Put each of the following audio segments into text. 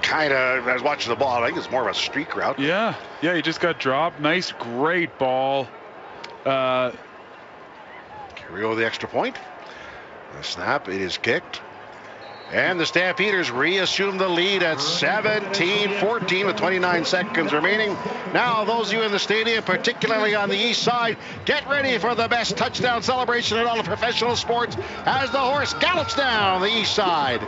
kind of, I was watching the ball, I think it's more of a streak route. Yeah, he just got dropped. Nice, great ball. Here we go with the extra point. The snap, it is kicked. And the Stampeders reassume the lead at 17-14 with 29 seconds remaining. Now, those of you in the stadium, particularly on the east side, get ready for the best touchdown celebration in all of professional sports as the horse gallops down the east side.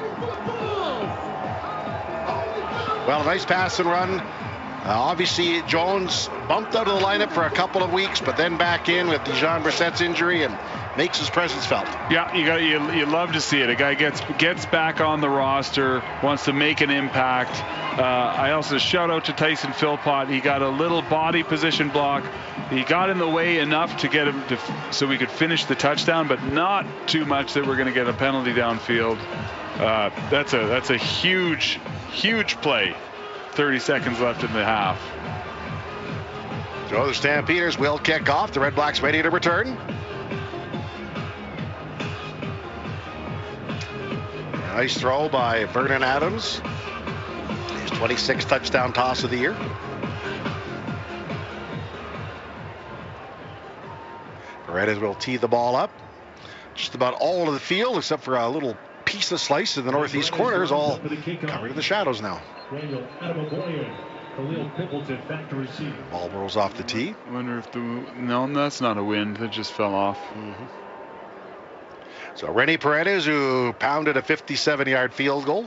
Well, nice pass and run. Obviously, Jones bumped out of the lineup for a couple of weeks, but then back in with Jean Brissett's injury and makes his presence felt. Yeah, you love to see it. A guy gets back on the roster, wants to make an impact. I also shout out to Tyson Philpott. He got a little body position block. He got in the way enough to get him so we could finish the touchdown, but not too much that we're going to get a penalty downfield. That's a huge play. 30 seconds left in the half. So the Stampeders will kick off. The Red Blacks ready to return. Nice throw by Vernon Adams. His 26th touchdown toss of the year. Paredes will tee the ball up. Just about all of the field, except for a little piece of slice in the northeast corner, is all covered in the shadows now. Ball rolls off the tee. I wonder if no, that's not a wind. It just fell off. Mm-hmm. So Rennie Paredes, who pounded a 57-yard field goal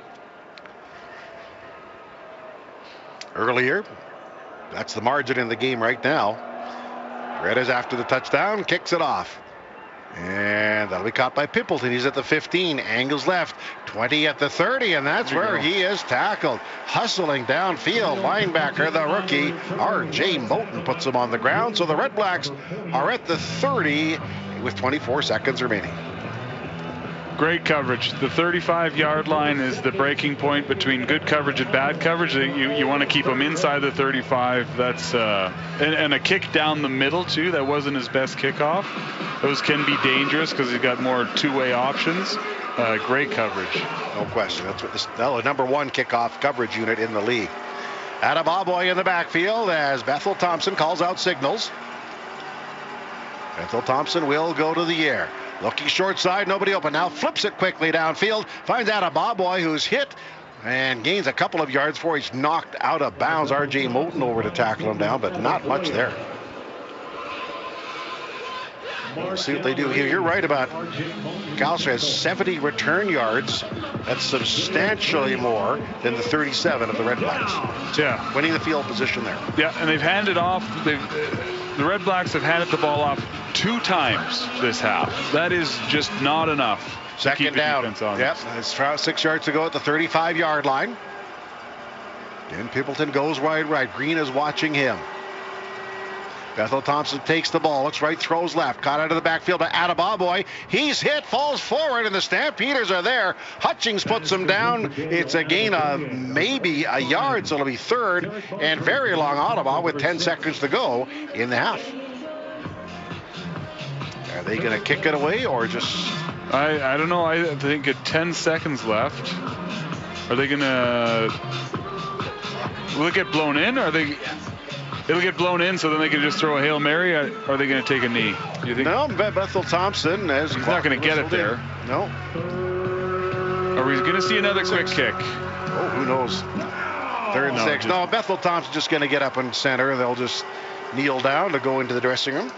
earlier. That's the margin in the game right now. Paredes, after the touchdown, kicks it off. And that'll be caught by Pimpleton. He's at the 15, angles left, 20 at the 30, and that's where he is tackled. Hustling downfield, linebacker, the rookie, R.J. Moten, puts him on the ground. So the Red Blacks are at the 30 with 24 seconds remaining. Great coverage. The 35-yard line is the breaking point between good coverage and bad coverage. You want to keep them inside the 35. That's and a kick down the middle too. That wasn't his best kickoff. Those can be dangerous because he's got more two-way options. Great coverage. No question. That's what the number one kickoff coverage unit in the league. Attaboy in the backfield as Bethel Thompson calls out signals. Bethel Thompson will go to the air. Looking short side, nobody open. Now flips it quickly downfield. Finds Attaboy, who's hit and gains a couple of yards before he's knocked out of bounds. R.J. Moten over to tackle him down, but not much there. We'll see what they do here. You're right about Calgary has 70 return yards. That's substantially more than the 37 of the Red Blacks. Yeah. Winning the field position there. Yeah, and they've handed off. The Red Blacks have handed the ball off 2 times this half. That is just not enough. Second down. Yep, it's 6 yards to go at the 35-yard line. And Pimpleton goes wide right. Green is watching him. Bethel Thompson takes the ball, looks right, throws left, caught out of the backfield by Attaboy. He's hit, falls forward, and the Stampeders are there. Hutchings puts him down. It's a gain of maybe a yard, so it'll be third and very long Ottawa with 10 seconds to go in the half. Are they going to kick it away or just... I don't know. I think at 10 seconds left. Are they going to... Will it get blown in? Or are they... It'll get blown in, so then they can just throw a Hail Mary, or are they going to take a knee? You think? No, Bethel Thompson has... He's not going to get it there. No. Are we going to see another quick kick? Oh, who knows? Third and 6. No, Bethel Thompson's just going to get up in center. They'll just kneel down to go into the dressing room.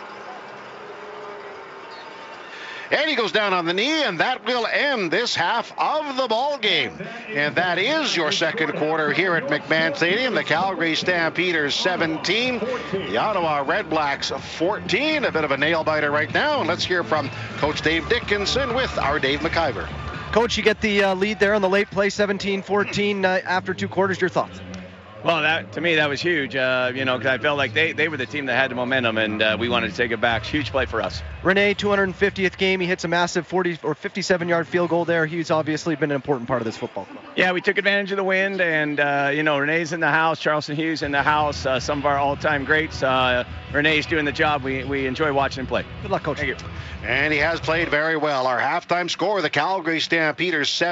And he goes down on the knee, and that will end this half of the ball game. And that is your second quarter here at McMahon Stadium. The Calgary Stampeders 17, the Ottawa Red Blacks 14. A bit of a nail-biter right now. And let's hear from Coach Dave Dickinson with our Dave McIver. Coach, you get the lead there on the late play, 17-14 after 2 quarters. Your thoughts? Well, to me, that was huge, because I felt like they were the team that had the momentum, and we wanted to take it back. Huge play for us. Rene, 250th game. He hits a massive 40 or 57-yard field goal there. He's obviously been an important part of this football club. Yeah, we took advantage of the wind, and, Rene's in the house, Charleston Hughes in the house, some of our all-time greats. Rene's doing the job. We enjoy watching him play. Good luck, Coach. Thank you. And he has played very well. Our halftime score, the Calgary Stampeders